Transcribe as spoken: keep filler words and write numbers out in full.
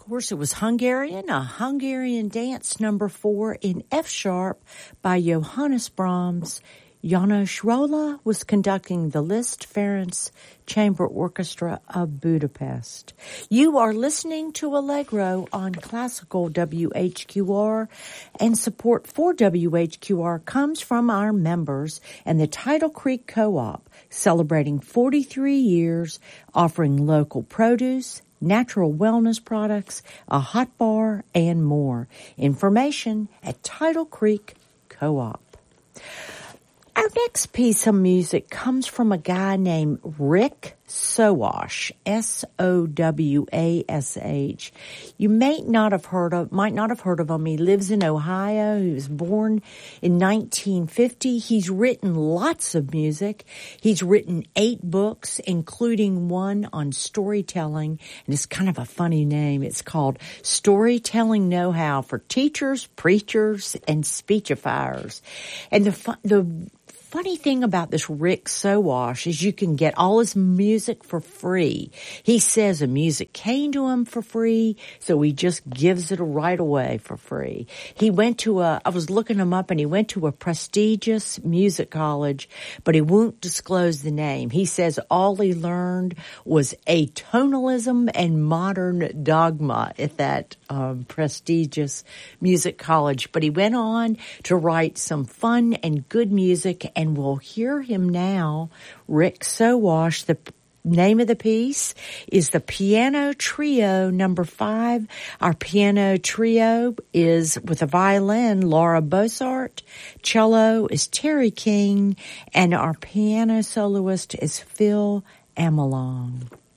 course, it was Hungarian, a Hungarian dance number four in F sharp by Johannes Brahms. János Róla was conducting the Liszt Ferenc Chamber Orchestra of Budapest. You are listening to Allegro on Classical W H Q R, and support for W H Q R comes from our members and the Tidal Creek Co-op, celebrating forty-three years, offering local produce, natural wellness products, a hot bar, and more. Information at Tidal Creek Co-op. Our next piece of music comes from a guy named Rick Sowash, S O W A S H. You may not have heard of, might not have heard of him. He lives in Ohio. He was born in nineteen fifty. He's written lots of music. He's written eight books, including one on storytelling, and it's kind of a funny name. It's called Storytelling Know-How for Teachers, Preachers, and Speechifiers. And the the funny thing about this Rick Sowash is you can get all his music for free. He says the music came to him for free, so he just gives it right away for free. He went to a, I was looking him up, and he went to a prestigious music college, but he won't disclose the name. He says all he learned was atonalism and modern dogma at that um, prestigious music college. But he went on to write some fun and good music, and we'll hear him now. Rick Sowash. The name of the piece is the Piano Trio number five. Our piano trio is with a violin, Laura Bossart. Cello is Terry King. And our piano soloist is Phil Amelong.